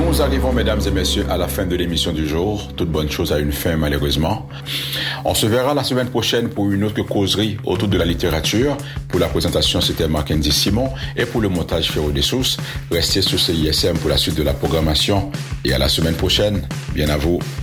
Nous arrivons, mesdames et messieurs, à la fin de l'émission du jour. Toute bonne chose a une fin, malheureusement. On se verra la semaine prochaine pour une autre causerie autour de la littérature. Pour la présentation, c'était Marc-Andy Simon. Et pour le montage, Féro Dessous. Restez sur CISM pour la suite de la programmation. Et à la semaine prochaine. Bien à vous.